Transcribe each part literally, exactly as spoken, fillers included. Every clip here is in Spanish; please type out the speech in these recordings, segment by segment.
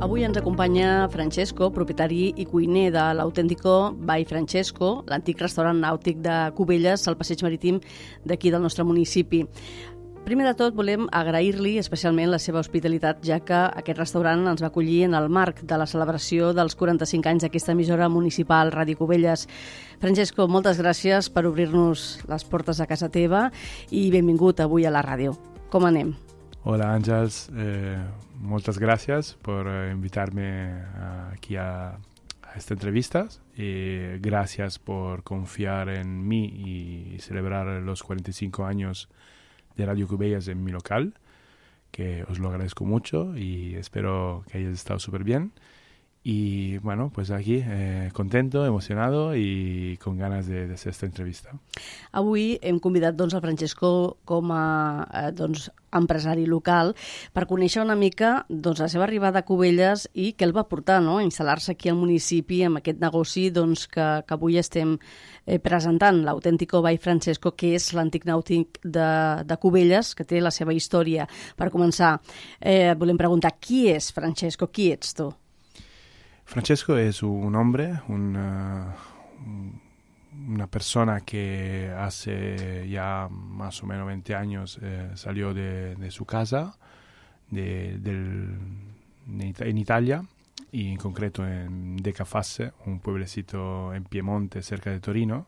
Avui ens acompanya Francesco, propietari i cuiner de l'Autèntico by Francesco, l'antic restaurant nàutic de Cubelles, al passeig marítim d'aquí del nostre municipi. Primer de tot, volem agrair-li especialment la seva hospitalitat, ja que aquest restaurant ens va acollir en el marc de la celebració dels quaranta-cinc anys d'aquesta emissora municipal, Ràdio Cubelles. Francesco, moltes gràcies per obrir-nos les portes a casa teva i benvingut avui a la ràdio. Com anem? Hola Àngels, eh, muchas gracias por eh, invitarme aquí a, a esta entrevista y gracias por confiar en mí y celebrar los cuarenta y cinco años de Radio Cubelles en mi local, que os lo agradezco mucho y espero que hayas estado súper bien. Y bueno, pues aquí eh, contento, emocionado i con ganes de, de hacer esta entrevista. Avui hem convidat doncs, el Francesco com a eh, doncs, empresari local per conèixer una mica doncs, la seva arribada a Cubelles i què el va portar, no?, a instal·lar-se aquí al municipi amb aquest negoci doncs, que, que avui estem eh, presentant, l'Autèntico by Francesco, que és l'antic nàutic de, de Cubelles, que té la seva història. Per començar, eh, volem preguntar qui és Francesco, qui ets tu? Francesco es un hombre, una, una persona que hace ya más o menos veinte años eh, salió de, de su casa de, del, en Italia y en concreto en Decafasse, un pueblecito en Piemonte cerca de Torino,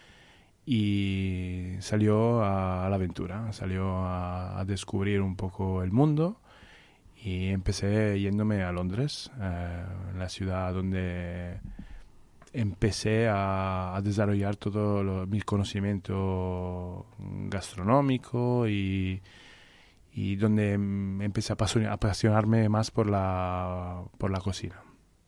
y salió a, a la aventura, salió a, a descubrir un poco el mundo. Y empecé yéndome a Londres, eh, la ciudad donde empecé a, a desarrollar todo lo, mi conocimiento gastronómico y, y donde empecé a apasionar, apasionarme más por la, por la cocina.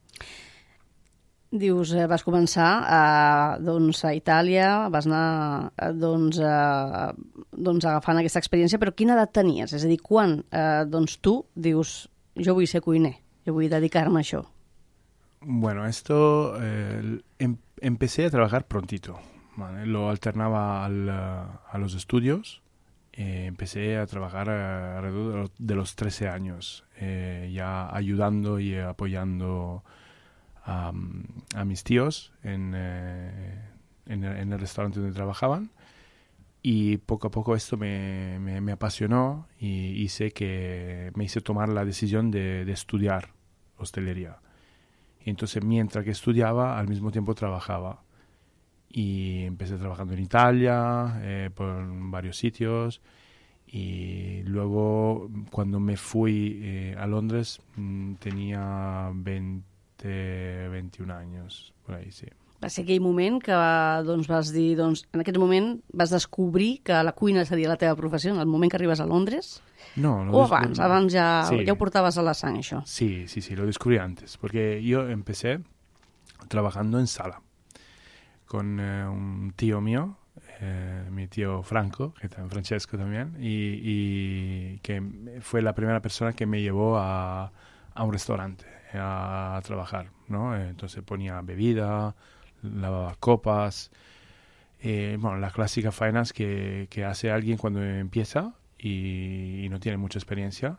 Dius, eh, vas començar a, doncs, a Itàlia, vas anar eh, doncs, eh, doncs, agafant aquesta experiència, però quina edat tenies? És a dir, quan eh, doncs, tu dius, jo vull ser cuiner, jo vull dedicar-me a això? Bueno, esto eh, em, empecé a trabajar prontito, ¿vale? Lo alternaba al, a los estudios, eh, empecé a trabajar alrededor de los, de los trece años, eh, ya ayudando y apoyando A, a mis tíos en, eh, en, el, en el restaurante donde trabajaban, y poco a poco esto me, me, me apasionó y hice que me hice tomar la decisión de, de estudiar hostelería. Y entonces mientras que estudiaba al mismo tiempo trabajaba y empecé trabajando en Italia, eh, por varios sitios, y luego cuando me fui eh, a Londres mmm, tenía veinte veintiún anys, per ahí, sí. Va ser aquell moment que doncs, vas dir, doncs, en aquest moment vas descobrir que la cuina seria la teva professió, en el moment que arribes a Londres? No, o abans, descubrí... abans ja, sí. ja ho portaves a la sang, això? Sí, sí, sí, lo descubrí antes, porque yo empecé trabajando en sala con eh, un tío mío, eh, mi tío Franco, que también Francesco también, y, y que fue la primera persona que me llevó a, a un restaurante a trabajar, ¿no? Entonces ponía bebida, lavaba copas, eh, bueno, las clásicas faenas que, que hace alguien cuando empieza y, y no tiene mucha experiencia.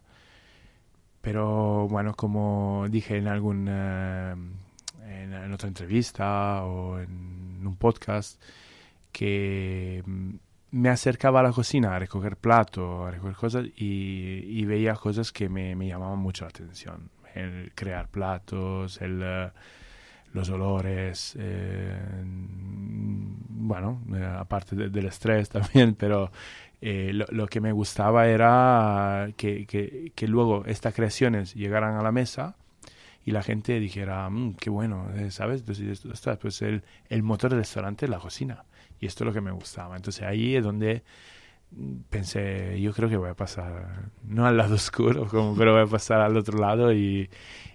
Pero bueno, como dije en algún eh, en, en otra entrevista o en un podcast, que me acercaba a la cocina a recoger platos, a recoger cosas, y, y veía cosas que me, me llamaban mucho la atención. El crear platos, el, uh, los olores, eh, bueno, eh, aparte de, del estrés también, pero eh, lo, lo que me gustaba era que, que, que luego estas creaciones llegaran a la mesa y la gente dijera, mmm, qué bueno, eh, ¿sabes? Entonces, esto, esto, pues el, el motor del restaurante es la cocina, y esto es lo que me gustaba. Entonces ahí es donde pensé, yo creo que voy a pasar, no al lado oscuro, como, pero voy a pasar al otro lado y,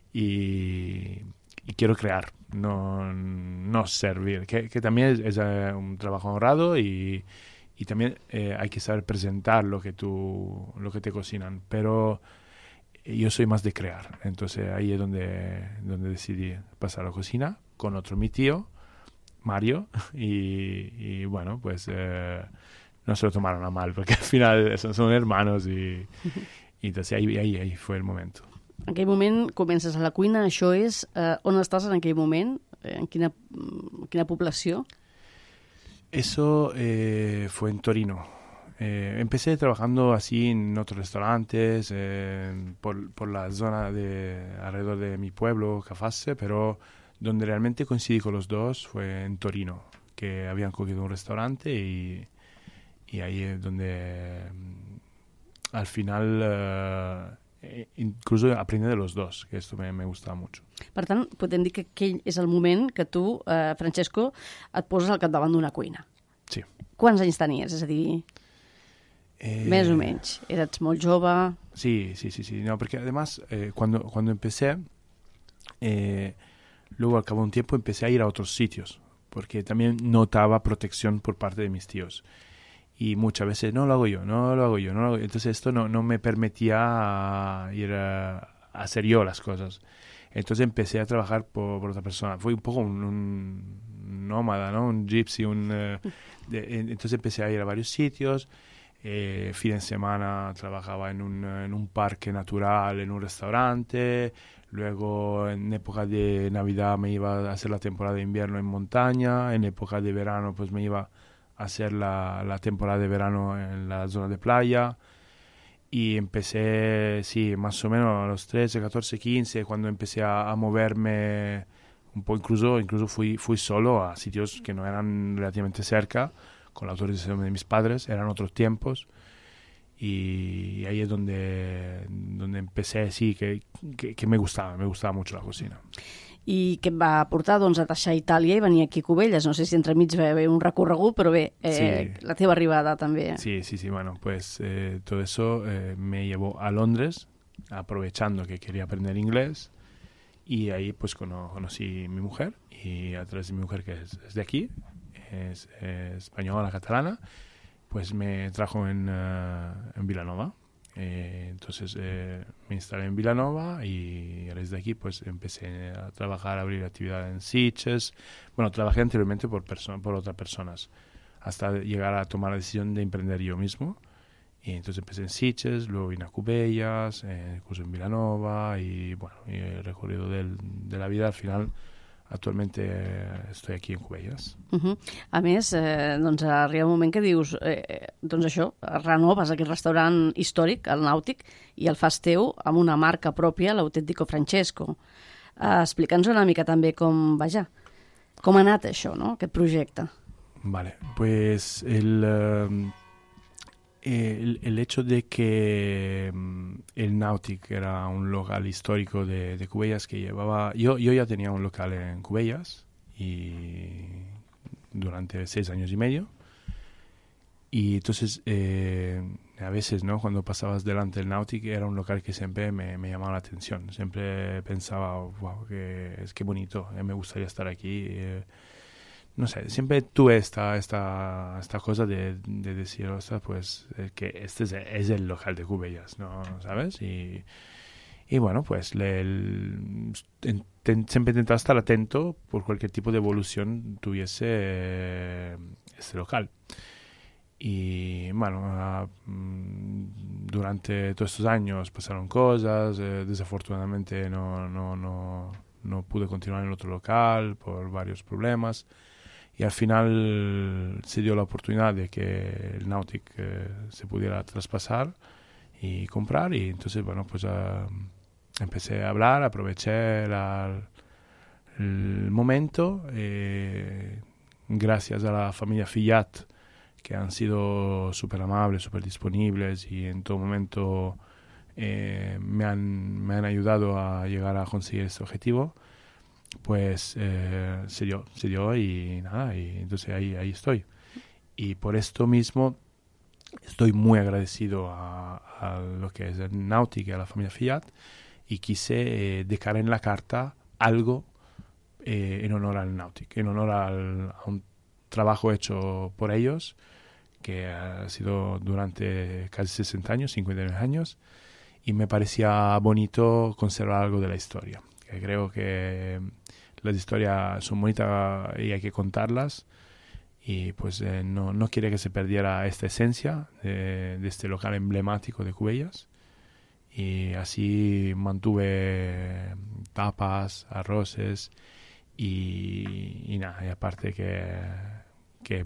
y, y quiero crear, no, no servir, que, que también es, es uh, un trabajo honrado y, y también eh, hay que saber presentar lo que, tú, lo que te cocinan, pero yo soy más de crear, entonces ahí es donde, donde decidí pasar a la cocina con otro mi tío, Mario, y, y bueno, pues... Eh, no se lo tomaron a mal, porque al final son, son hermanos y, y entonces ahí, ahí, ahí fue el momento. En aquell moment comences a la cuina, això és... Eh, on estàs en aquell moment? ¿En quina, quina població? Eso eh, fue en Torino. Eh, empecé trabajando así en otros restaurantes, eh, por, por la zona de alrededor de mi pueblo, Cafasse, pero donde realmente coincidí con los dos fue en Torino, que habían cogido un restaurante y, y ahí es donde al final eh, incluso aprendí de los dos, que esto me, me gustaba mucho. Per tant, podem dir que aquell és el moment que tu, eh, Francesco, et poses al capdavant d'una cuina. Sí. Quants anys tenies? És a dir, eh... més o menys. Eres molt jove... Sí, sí, sí, sí. No, porque además eh, cuando, cuando empecé, eh, luego al cabo de un tiempo empecé a ir a otros sitios, porque también notaba protección por parte de mis tíos. Y muchas veces, no lo hago yo, no lo hago yo, no lo hago yo. Entonces esto no, no me permitía ir a, a hacer yo las cosas. Entonces empecé a trabajar por, por otra persona. Fui un poco un, un nómada, ¿no? Un gypsy. Un, uh, de, entonces empecé a ir a varios sitios. Eh, fin de semana trabajaba en un, en un parque natural, en un restaurante. Luego en época de Navidad me iba a hacer la temporada de invierno en montaña. En época de verano pues me iba a hacer la, la temporada de verano en la zona de playa. Y empecé, sí, más o menos a los trece, catorce, quince, cuando empecé a, a moverme un poco, incluso, incluso fui, fui solo a sitios que no eran relativamente cerca, con la autorización de mis padres, eran otros tiempos. Y ahí es donde, donde empecé, sí, que, que, que me gustaba, me gustaba mucho la cocina. I què et va portar doncs, a deixar Itàlia i venir aquí a Cubelles? No sé si entremig va haver un recorregut, però bé, eh, sí. La teva arribada també. Sí, sí, sí, bueno, pues eh, todo eso eh, me llevó a Londres, aprovechando que quería aprender inglés, y ahí pues cono conocí a mi mujer, y a través de mi mujer, que es, es de aquí, es, es española, catalana, pues me trajo en, uh, en Vilanova. Eh, entonces eh, me instalé en Vilanova y desde aquí pues empecé a trabajar, a abrir actividad en Sitges. Bueno, trabajé anteriormente por, por otras personas hasta llegar a tomar la decisión de emprender yo mismo. Y entonces empecé en Sitges, luego vine a Cubellas, eh, curso en Vilanova y bueno, y el recorrido del, de la vida al final. Actualmente estoy aquí en Cubelles. Uh -huh. A més, eh, doncs arriba un moment que dius, eh, doncs això, renoves aquest restaurant històric, el Nàutic, i el fas teu amb una marca pròpia, l'Autentico Francesco. Eh, Explica'ns una mica també com, vaja, com ha anat això, no?, aquest projecte. Vale, pues el... Uh... El, el hecho de que um, el Nàutic era un local histórico de, de Cubellas que llevaba... Yo, yo ya tenía un local en Cubellas y durante seis años y medio. Y entonces, eh, a veces, ¿no?, cuando pasabas delante del Nàutic era un local que siempre me, me llamaba la atención. Siempre pensaba, wow, que, es que bonito, eh, me gustaría estar aquí. Eh, No sé, siempre tuve esta, esta, esta cosa de, de decir, o sea, pues, eh, que este es, es el local de Cubellas, ¿no? ¿Sabes? Y, y bueno, pues, le, el, en, ten, siempre he intentado estar atento por cualquier tipo de evolución tuviese eh, este local. Y bueno, uh, durante todos estos años pasaron cosas, eh, desafortunadamente no, no, no, no pude continuar en el otro local por varios problemas. Y al final se dio la oportunidad de que el Nàutic eh, se pudiera traspasar y comprar. Y entonces, bueno, pues uh, empecé a hablar, aproveché la, el momento. Eh, gracias a la familia Fiat, que han sido súper amables, súper disponibles y en todo momento eh, me, han, me han ayudado a llegar a conseguir este objetivo. Pues eh, se dio, se dio y nada, y entonces ahí, ahí estoy. Y por esto mismo estoy muy agradecido a, a lo que es el Nàutic y a la familia Fiat, y quise eh, dejar en la carta algo eh, en honor al Nàutic, en honor al, a un trabajo hecho por ellos, que ha sido durante casi sesenta años, cincuenta y nueve años, y me parecía bonito conservar algo de la historia. Que creo que las historias son bonitas y hay que contarlas, y pues eh, no, no quiere que se perdiera esta esencia de, de este local emblemático de Cubellas, Y así mantuve tapas, arroces y, y nada, y aparte que, que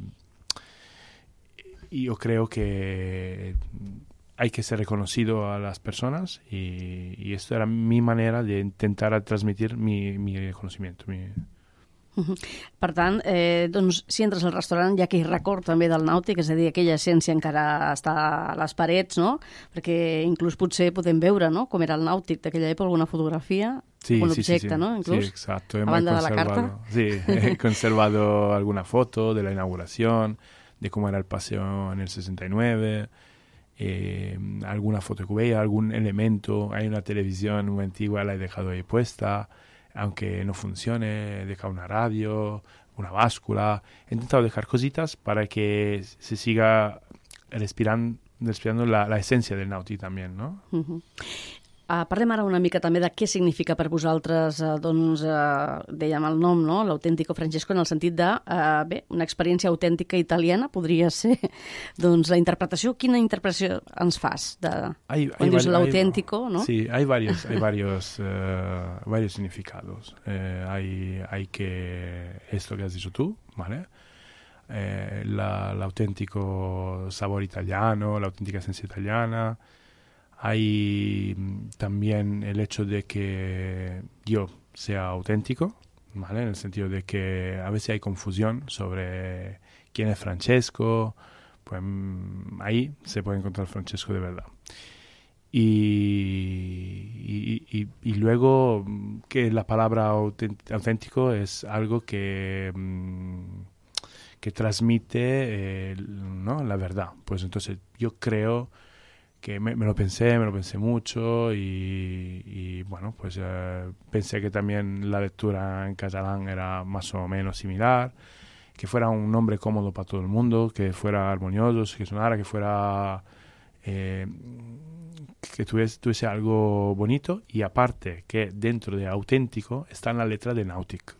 yo creo que hay que ser reconocido a las personas y, y esto era mi manera de intentar transmitir mi, mi conocimiento. Mi... Uh-huh. Per tant, eh, doncs, si entres al restaurant hi ha aquell record també del nàutic, és a dir, aquella essència encara està a les parets, no? Perquè inclús potser podem veure, no?, com era el nàutic d'aquella època, alguna fotografia, sí, algun sí, objecte, sí, sí. ¿no?, inclús, sí, exacto. a banda de la carta. Sí, he conservado alguna foto de la inauguración, de cómo era el paseo en el sesenta y nueve, eh, alguna foto que veía, algún elemento, hay una televisión muy antigua, la he dejado ahí puesta, aunque no funcione, he dejado una radio, una báscula, he intentado dejar cositas para que se siga respirando, respirando la, la esencia del Nautic también, ¿no? Uh-huh. Uh, parlem ara una mica també de què significa per vosaltres, uh, doncs, uh, dèiem el nom, no?, l'Autentico Francesco, en el sentit de, uh, bé, una experiència autèntica italiana, podria ser, doncs, la interpretació. Quina interpretació ens fas de, hay, quan hay dius vari- l'Autentico, hay, no? Sí, hay varios, hay varios, uh, varios significados. Eh, hay, hay que, esto que has dicho tú, ¿vale? Eh, la, l'auténtico sabor italiano, la auténtica esencia italiana. Hay también el hecho de que yo sea auténtico, ¿vale? En el sentido de que a veces hay confusión sobre quién es Francesco, pues ahí se puede encontrar Francesco de verdad. Y, y, y, y luego que la palabra auténtico es algo que, que transmite eh, ¿no?, la verdad. Pues entonces yo creo que me, me lo pensé, me lo pensé mucho y, y bueno, pues eh, pensé que también la lectura en catalán era más o menos similar, que fuera un nombre cómodo para todo el mundo, que fuera armonioso, que sonara, que fuera... Eh, que tuviese, tuviese algo bonito y aparte que dentro de auténtico está en la letra de Nautic.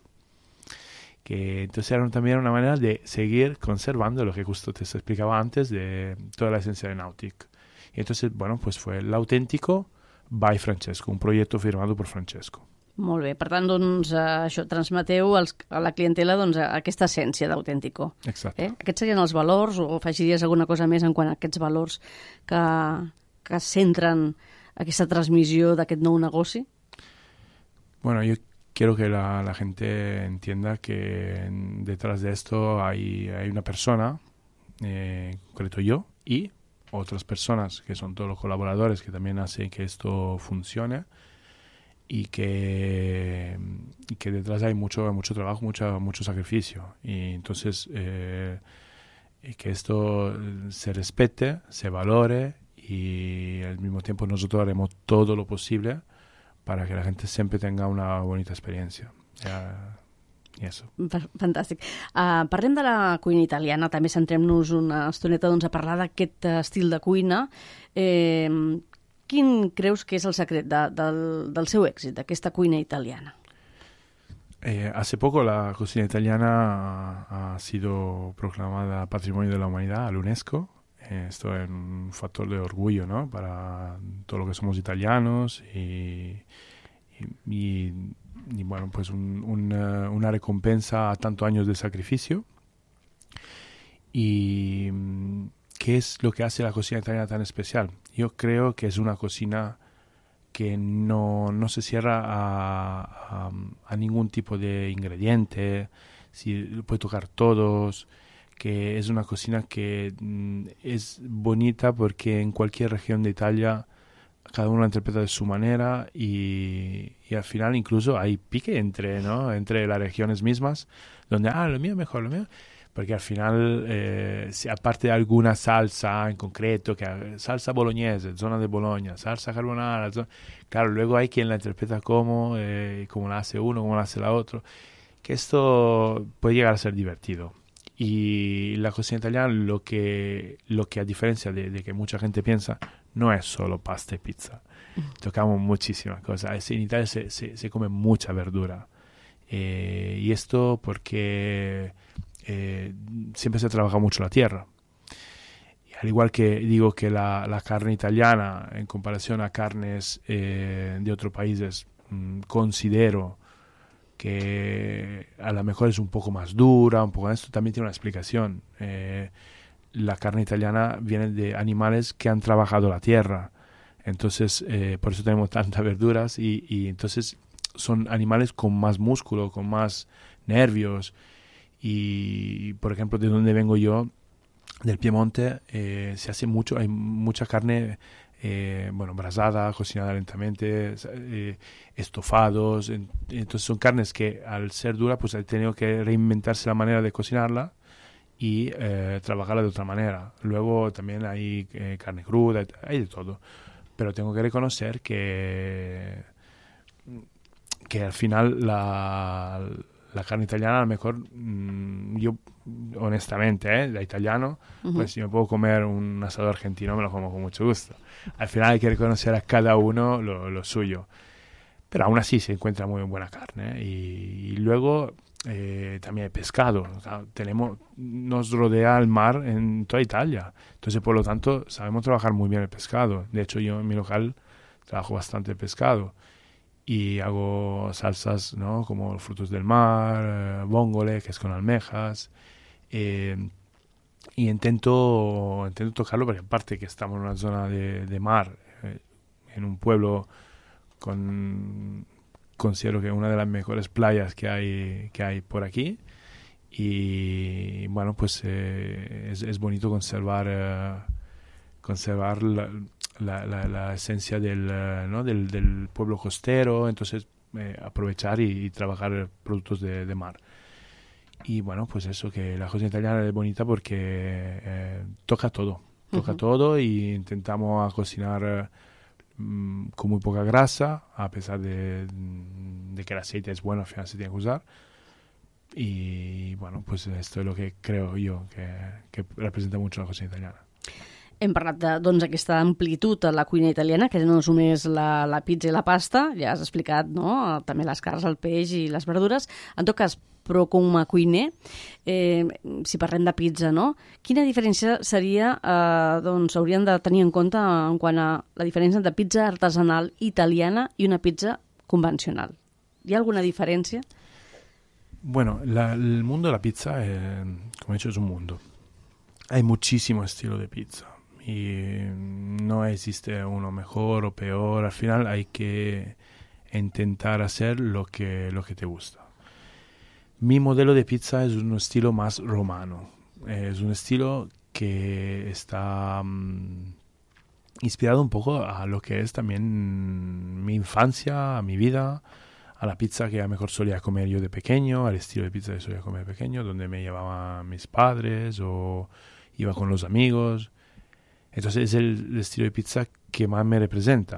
Que entonces era también una manera de seguir conservando lo que justo te explicaba antes de toda la esencia de Nautic. Y entonces, bueno, pues fue l'Autentico by Francesco, un proyecto firmado por Francesco. Molt bé, per tant, doncs, eh, això, transmeteu als, a la clientela, doncs, aquesta essència d'Autentico. Exacte. Eh? Aquests serien els valors, o afegiries alguna cosa més en quant a aquests valors que, que centren aquesta transmissió d'aquest nou negoci? Bueno, yo quiero que la, la gente entienda que detrás de esto hay, hay una persona, eh, en concreto yo, y otras personas que son todos los colaboradores que también hacen que esto funcione y que, y que detrás hay mucho mucho trabajo, mucho, mucho sacrificio. Y entonces eh, que esto se respete, se valore y al mismo tiempo nosotros haremos todo lo posible para que la gente siempre tenga una bonita experiencia. Ya, i eso. Fantàstic. Uh, parlem de la cuina italiana, també centrem-nos una estoneta doncs, a parlar d'aquest estil de cuina. Eh, quin creus que és el secret de, del, del seu èxit, d'aquesta cuina italiana? Eh, hace poco la cocina italiana ha, ha sido proclamada Patrimonio de la Humanidad al UNESCO. Eh, esto es un factor de orgullo, ¿no?, para todo lo que somos italianos y, y, y y bueno, pues un, una, una recompensa a tantos años de sacrificio. ¿Y qué es lo que hace la cocina italiana tan especial? Yo creo que es una cocina que no, no se cierra a, a, a ningún tipo de ingrediente, si puede tocar todos, que es una cocina que mm, es bonita porque en cualquier región de Italia cada uno la interpreta de su manera y, y al final incluso hay pique entre, ¿no?, entre las regiones mismas, donde, ah, lo mío es mejor, lo mío... Porque al final, eh, si aparte de alguna salsa en concreto, que salsa bolognese, zona de Bologna, salsa carbonara, zona, claro, luego hay quien la interpreta como, eh, como la hace uno, como la hace la otro, que esto puede llegar a ser divertido. Y la cocina italiana, lo que, lo que a diferencia de, de que mucha gente piensa, no es solo pasta y pizza. Tocamos muchísimas cosas. En Italia se, se, se come mucha verdura. Eh, y esto porque eh, siempre se trabaja mucho la tierra. Y al igual que digo que la, la carne italiana en comparación a carnes eh, de otros países mmm, considero que a lo mejor es un poco más dura, un poco esto también tiene una explicación. Eh, la carne italiana viene de animales que han trabajado la tierra, entonces eh, por eso tenemos tantas verduras y, y entonces son animales con más músculo, con más nervios y por ejemplo de donde vengo yo, del Piemonte, eh, se hace mucho, hay mucha carne Eh, bueno, brasada, cocinada lentamente, eh, estofados. En, entonces son carnes que al ser dura pues he tenido que reinventarse la manera de cocinarla y eh, trabajarla de otra manera. Luego también hay eh, carne cruda, hay de todo. Pero tengo que reconocer que, que al final la, la carne italiana a lo mejor mmm, yo honestamente, ¿eh? De italiano, uh-huh. Pues si me puedo comer un asado argentino me lo como con mucho gusto. Al final hay que reconocer a cada uno lo, lo suyo, pero aún así se encuentra muy buena carne, ¿eh? y, y luego eh, también hay pescado. O sea, tenemos, nos rodea el mar en toda Italia, entonces por lo tanto sabemos trabajar muy bien el pescado. De hecho yo en mi local trabajo bastante pescado y hago salsas, ¿no? Como frutos del mar, eh, vongole, que es con almejas, eh, y intento, intento tocarlo porque aparte que estamos en una zona de, de mar, eh, en un pueblo con, considero que una de las mejores playas que hay, que hay por aquí, y bueno, pues eh, es, es bonito conservar, eh, conservar la, La, la, la esencia del, uh, ¿no? del, del pueblo costero, entonces eh, aprovechar y, y trabajar productos de, de mar. Y bueno, pues eso, que la cocina italiana es bonita porque eh, toca todo, toca uh-huh. todo y intentamos a cocinar um, con muy poca grasa, a pesar de, de que el aceite es bueno, al final se tiene que usar. Y bueno, pues esto es lo que creo yo que, que representa mucho la cocina italiana. Hem parlat de, doncs, aquesta amplitud a la cuina italiana, que no és només la, la pizza i la pasta, ja has explicat, no?, també les carns, el peix i les verdures. En tot cas, però com a cuiner, eh, si parlem de pizza, no?, quina diferència seria, eh, doncs, hauríem de tenir en compte en quant a la diferència entre pizza artesanal italiana i una pizza convencional? ¿Hi ha alguna diferència? Bueno, la, el mundo de la pizza, eh, como he dicho, es un mundo. Hay muchísimo estilo de pizza. Y no existe uno mejor o peor, al final hay que intentar hacer lo que, lo que te gusta. Mi modelo de pizza es un estilo más romano, es un estilo que está um, inspirado un poco a lo que es también mi infancia, a mi vida, a la pizza que a lo mejor solía comer yo de pequeño, al estilo de pizza que solía comer de pequeño, donde me llevaban mis padres o iba con los amigos. Entonces es el, el estilo de pizza que más me representa.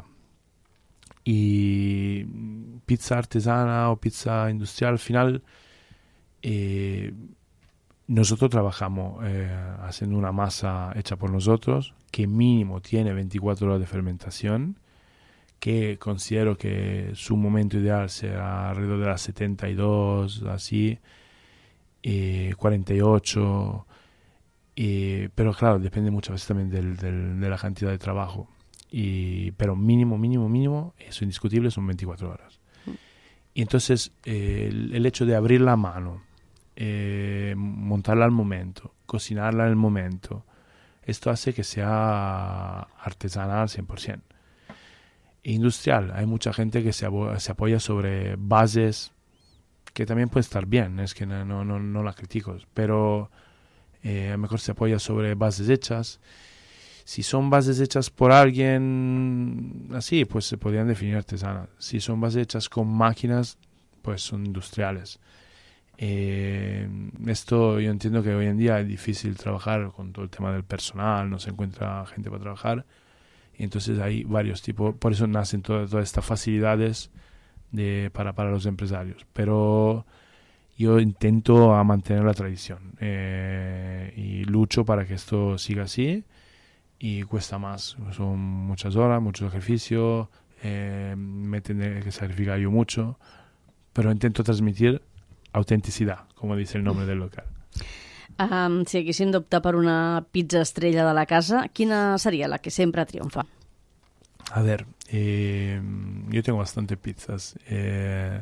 Y pizza artesana o pizza industrial, al final, eh, nosotros trabajamos eh, haciendo una masa hecha por nosotros, que mínimo tiene veinticuatro horas de fermentación, que considero que su momento ideal será alrededor de las setenta y dos, así, eh, cuarenta y ocho. Y, pero claro, depende muchas veces también del, del, de la cantidad de trabajo. Y, pero mínimo, mínimo, mínimo, eso indiscutible, son veinticuatro horas. Mm. Y entonces eh, el, el hecho de abrir la mano, eh, montarla al momento, cocinarla en el momento, esto hace que sea artesanal al cien por ciento. E industrial, hay mucha gente que se, abo- se apoya sobre bases que también puede estar bien, es que no, no, no, no la critico, pero... Eh, a lo mejor se apoya sobre bases hechas. Si son bases hechas por alguien así, pues se podrían definir artesanas. Si son bases hechas con máquinas, pues son industriales. Eh, esto yo entiendo que hoy en día es difícil trabajar con todo el tema del personal, no se encuentra gente para trabajar, y entonces hay varios tipos, por eso nacen todas, todas estas facilidades de, para, para los empresarios. Pero yo intento a mantener la tradición eh, y lucho para que esto siga así, y cuesta más, son muchas horas, mucho ejercicio, eh, me tendré que sacrificar yo mucho, pero intento transmitir autenticidad, como dice el nombre del local. Um, si haguéssim d'optar per una pizza estrella de la casa, quina seria la que sempre triomfa? A ver, eh, yo tengo bastantes pizzas, eh,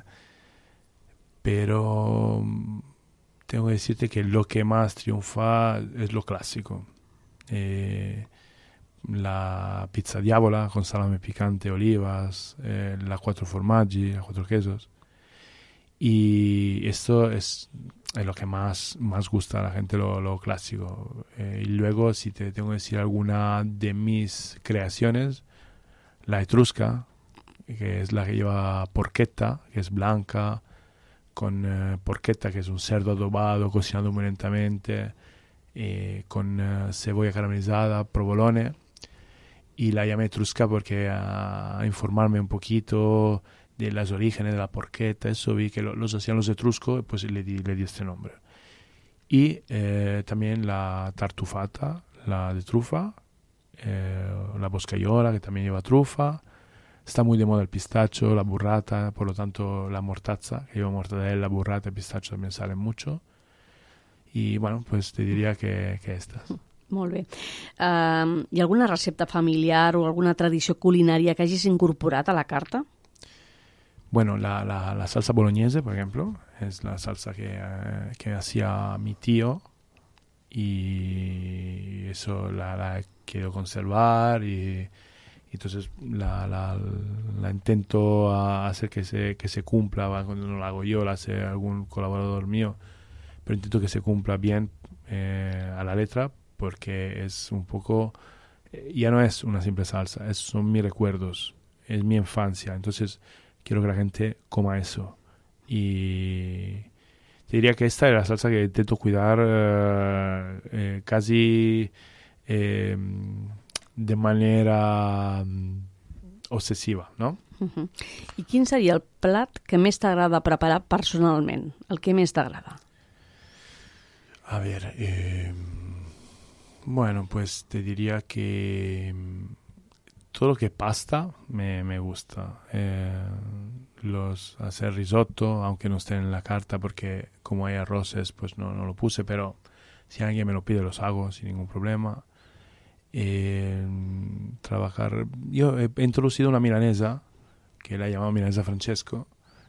pero tengo que decirte que lo que más triunfa es lo clásico. Eh, la pizza diavola con salame picante, olivas, eh, la cuatro formaggi, la cuatro quesos. Y esto es, es lo que más, más gusta a la gente, lo, lo clásico. Eh, y luego, si te tengo que decir alguna de mis creaciones, la etrusca, que es la que lleva porchetta, que es blanca, con eh, porchetta, que es un cerdo adobado, cocinado muy lentamente, eh, con eh, cebolla caramelizada, provolone. Y la llamé etrusca porque a, a informarme un poquito de los orígenes de la porchetta, eso vi que lo, los hacían los etruscos, pues le di, le di este nombre. Y eh, también la tartufata, la de trufa, eh, la boscaiola, que también lleva trufa. Está muy de moda el pistacho, la burrata, por lo tanto la mortazza, que lleva mortadella, burrata y pistacho también salen mucho. Y bueno, pues te diría que, que estas. Molt bé. Uh, hi ha alguna recepta familiar o alguna tradició culinària que hagis incorporat a la carta? Bueno, la, la, la salsa boloñese, por ejemplo, es la salsa que, eh, que hacía mi tío y eso la, la quiero conservar y, y entonces la, la, la intento a hacer que se, que se cumpla. Cuando no la hago yo, la hace algún colaborador mío, pero intento que se cumpla bien eh, a la letra, porque es un poco, eh, ya no es una simple salsa, es, son mis recuerdos, es mi infancia, entonces quiero que la gente coma eso. Y te diría que esta es la salsa que intento cuidar eh, eh, casi eh, de manera um, obsessiva, no? Uh-huh. I quin seria el plat que més t'agrada preparar personalment? El que més t'agrada? A ver, eh, bueno, pues te diría que todo lo que pasta me, me gusta. Eh, los hacer risotto, aunque no estén en la carta, porque como hay arroces, pues no, no lo puse, pero si alguien me lo pide, los hago sin ningún problema. Eh, trabajar. Yo he introducido una milanesa, que la he llamado milanesa Francesco,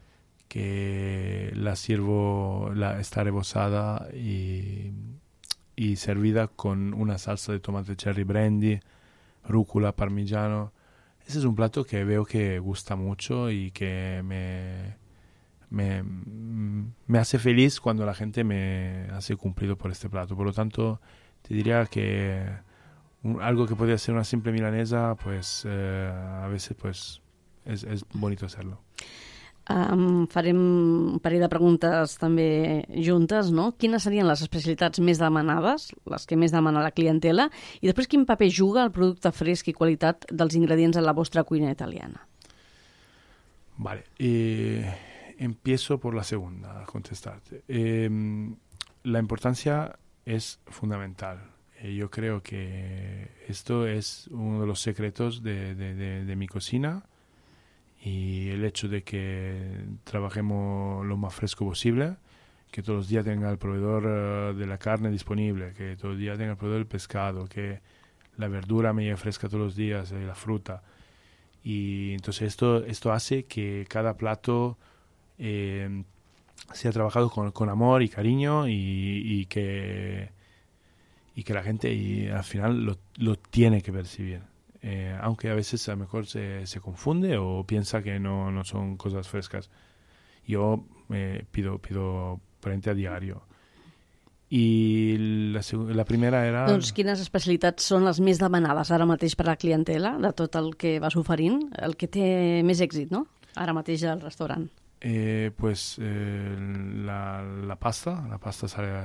que la sirvo, la, está rebozada y, y servida con una salsa de tomate cherry brandy, rúcula, parmigiano. Ese es un plato que veo que gusta mucho y que me, me, me hace feliz cuando la gente me hace cumplido por este plato. Por lo tanto, te diría que un, algo que podría ser una simple milanesa, pues eh, a veces pues es, es bonito hacerlo. Um, farem un parell de preguntes també juntes, no? Quines serien les especialitats més demanades, les que més demana la clientela, i després quin paper juga el producte fresc i qualitat dels ingredients en la vostra cuina italiana? Vale, eh, empiezo por la segunda a contestarte. Eh, la importancia es fundamental. Eh, yo creo que esto es uno de los secretos de, de, de, de mi cocina. Y el hecho de que trabajemos lo más fresco posible, que todos los días tenga el proveedor uh, de la carne disponible, que todos los días tenga el proveedor del pescado, que la verdura me llegue fresca todos los días, eh, la fruta. Y entonces esto, esto hace que cada plato eh, sea trabajado con, con amor y cariño y, y, que, y que la gente y al final lo, lo tiene que percibir. Eh, aunque a veces a lo mejor se, se confunde o piensa que no, no son cosas frescas. Yo eh, pido, pido frente a diario. I la, la primera era... Doncs quines especialitats són les més demanades ara mateix per a la clientela, de tot el que vas oferint, el que té més èxit, no?, ara mateix al restaurant? Eh, pues eh, la, la pasta, la pasta sale